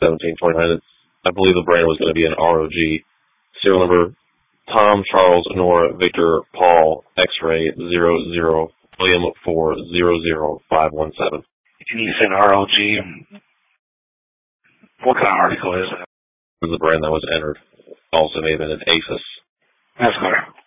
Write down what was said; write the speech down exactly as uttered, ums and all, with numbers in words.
seventeen twenty-nine. I believe the brand was going to be an R O G. Serial number Tom, Charles, Nora, Victor, Paul, X-ray, zero, zero, William, four, zero, zero, five, one, seven. And you said R O G. What kind of article is that? This is the brand that was entered. Also may have been an A S U S. That's clear.